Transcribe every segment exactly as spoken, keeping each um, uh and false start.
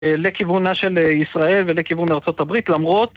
לכיוונה של ישראל ולכיוון ארצות הברית, למרות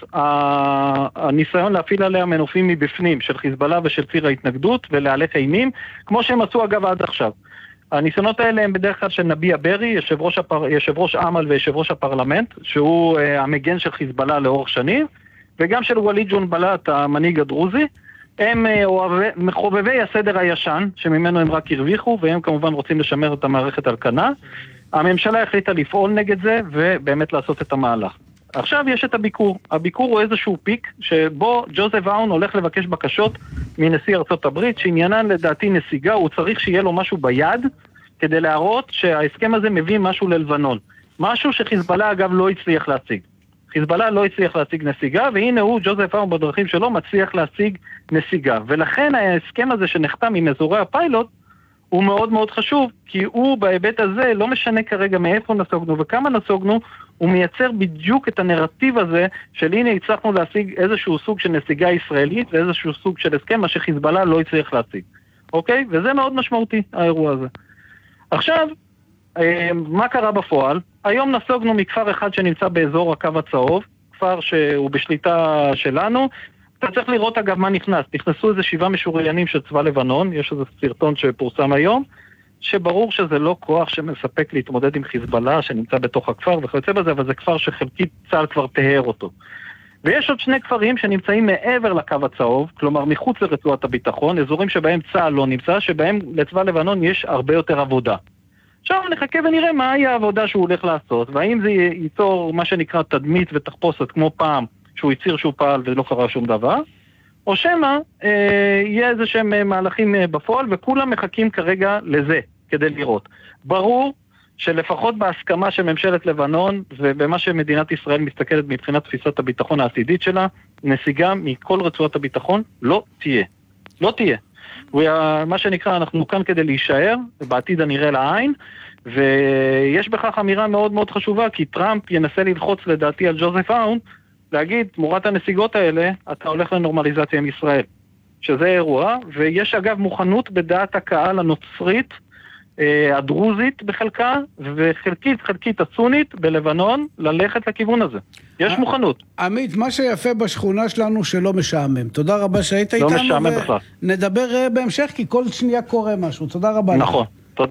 הניסיון להפעיל עליה מנופים מבפנים של חיזבאללה ושל ציר ההתנגדות ולהלך אימים, כמו שהם עשו אגב עד עכשיו. הניסיונות האלה הם בדרך כלל של נביע ברי, יושב ראש, הפר... יושב ראש עמל ויושב ראש הפרלמנט, שהוא uh, המגן של חיזבאללה לאורך שנים, וגם של וליד ג'ונבלט, המנהיג הדרוזי. הם uh, אוהבי, מחובבי הסדר הישן, שממנו הם רק הרוויחו, והם כמובן רוצים לשמר את המערכת על כנה. הממשלה החליטה לפעול נגד זה, ובאמת לעשות את המהלך. עכשיו יש את הביקור. הביקור הוא איזשהו פיק, שבו ג'וזף אאון הולך לבקש בקשות מנשיא ארצות הברית, שעניינן לדעתי נסיגה, הוא צריך שיהיה לו משהו ביד, כדי להראות שההסכם הזה מביא משהו ללבנון. משהו שחיזבאללה אגב לא הצליח להציג. חיזבאללה לא הצליח להציג נסיגה, והנה הוא, ג'וזף אאון בדרכים שלו, מצליח להציג נסיגה. ולכן ההסכם הזה שנחתם עם אזורי הפיילוט, הוא מאוד מאוד חשוב, כי הוא בהיבט הזה לא משנה כרגע מאיפה נסוגנו וכמה נסוגנו, הוא מייצר בדיוק את הנרטיב הזה של הנה הצלחנו להשיג איזשהו סוג של נסיגה ישראלית ואיזשהו סוג של הסכם, מה שחיזבאללה לא הצליח להשיג. אוקיי? וזה מאוד משמעותי, האירוע הזה. עכשיו, מה קרה בפועל? היום נסוגנו מכפר אחד שנמצא באזור הקו הצהוב, כפר שהוא בשליטה שלנו. אתה צריך לראות אגב מה נכנס. נכנסו איזה שבעה משוריינים של צבא לבנון, יש איזה סרטון שפורסם היום, שברור שזה לא כוח שמספק להתמודד עם חיזבאללה שנמצא בתוך הכפר וכיוצא בזה, אבל זה כפר שחלקית צה"ל כבר תיאר אותו. ויש עוד שני כפרים שנמצאים מעבר לקו הצהוב, כלומר מחוץ לרצועת הביטחון, אזורים שבהם צה"ל לא נמצא, שבהם לצבא לבנון יש הרבה יותר עבודה. עכשיו נחכה ונראה מהי העבודה שהוא הולך לעשות, והאם זה ייצור מה שנקרא תדמית ותחפושת כמו פעם, שהוא יציר שהוא פעל ולא קרה שום דבר, או שמה אה, יהיה איזה שהם מהלכים אה, בפועל, וכולם מחכים כרגע לזה, כדי לראות. ברור שלפחות בהסכמה של ממשלת לבנון, ובמה שמדינת ישראל מסתכלת מבחינת תפיסת הביטחון העתידית שלה, נסיגה מכל רצועת הביטחון לא תהיה. לא תהיה. ומה שנקרא, אנחנו כאן כדי להישאר, בעתיד הנראה לעין, ויש בכך אמירה מאוד מאוד חשובה, כי טראמפ ינסה ללחוץ לדעתי על ג'וזף אאון, להגיד, תמורת הנסיגות האלה, אתה הולך לנורמליזציה עם ישראל. שזה אירוע, ויש אגב מוכנות בדעת הקהל הנוצרית, אה, הדרוזית בחלקה, וחלקית, חלקית הסונית בלבנון, ללכת לכיוון הזה. יש מוכנות. עמית, מה שיפה בשכונה שלנו שלא משעמם. תודה רבה שהיית איתנו. לא משעמם בכלל. נדבר בהמשך, כי כל שנייה קורה משהו. תודה רבה. נכון. תודה.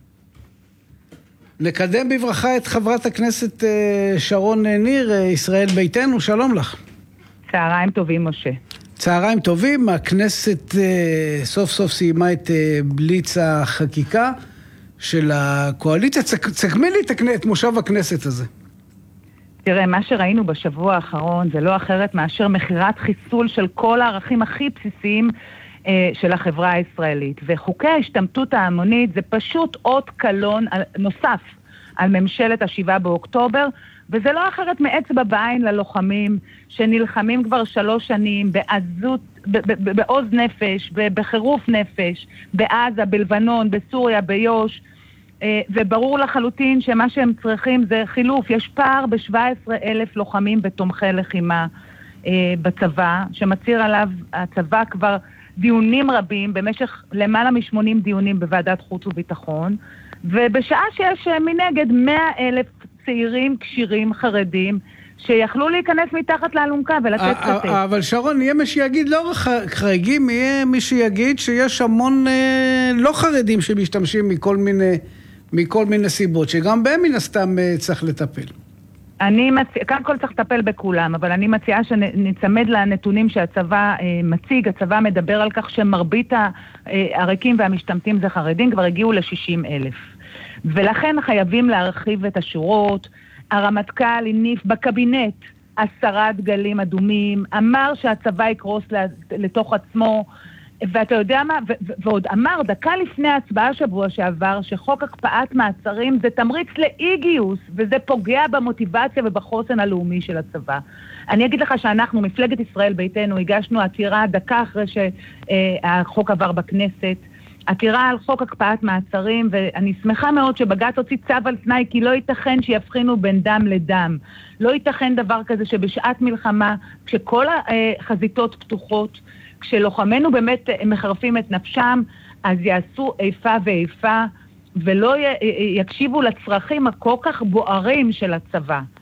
נקדם בברכה את חברת הכנסת שרון ניר, ישראל ביתנו, שלום לך. צהריים טובים, משה. צהריים טובים, הכנסת סוף סוף סיימה את בליץ החקיקה של הקואליציה. תסכמי לי את מושב הכנסת הזה. תראה, מה שראינו בשבוע האחרון זה לא אחרת מאשר מחירת חיסול של כל הערכים הכי בסיסיים של החברה הישראלית, וחוקי ההשתמטות ההמונית זה פשוט אות קלון נוסף על ממשלת השבעה באוקטובר, וזה לא אחרת מאצבע בעין ללוחמים שנלחמים כבר שלוש שנים בעזות, בעוז נפש, בחירוף נפש, בעזה, בלבנון, בסוריה, ביוש, וברור לחלוטין שמה שהם צריכים זה חילוף. יש פער ב-שבעה עשר אלף לוחמים בתומכי לחימה בצבא, שמציר עליו הצבא כבר דיונים רבים, במשך למעלה מ-שמונים דיונים בוועדת חוץ וביטחון, ובשעה שיש מנגד מאה אלף צעירים, קשירים, חרדים, שיכלו להיכנס מתחת לאלונקה ולתת כתף. אבל שרון, יהיה מי שיגיד לא חריגים, יהיה מי שיגיד שיש המון לא חרדים שמשתמשים מכל מיני, מכל מיני סיבות, שגם בהם מן הסתם צריך לטפל. אני מציע, כאן כל צריך לטפל בכולם, אבל אני מציעה שנצמד לנתונים שהצבא אה, מציג. הצבא מדבר על כך שמרבית העריקים והמשתמטים זה חרדים, כבר הגיעו ל-שישים אלף. ולכן חייבים להרחיב את השורות. הרמטכ"ל הניף בקבינט עשרה דגלים אדומים, אמר שהצבא יקרוס לתוך עצמו, ואתה יודע מה, ו- ועוד אמר דקה לפני ההצבעה שבוע שעבר, שחוק הקפאת מעצרים זה תמריץ לאי גיוס, וזה פוגע במוטיבציה ובחוסן הלאומי של הצבא. אני אגיד לך שאנחנו, מפלגת ישראל ביתנו, הגשנו עתירה דקה אחרי שהחוק עבר בכנסת, עתירה על חוק הקפאת מעצרים, ואני שמחה מאוד שבג"ץ הוציא צו על תנאי, כי לא ייתכן שיבחינו בין דם לדם. לא ייתכן דבר כזה שבשעת מלחמה, כשכל החזיתות פתוחות, כשלוחמנו באמת מחרפים את נפשם, אז יעשו איפה ואיפה, ולא יקשיבו לצרכים הכל כך בוערים של הצבא.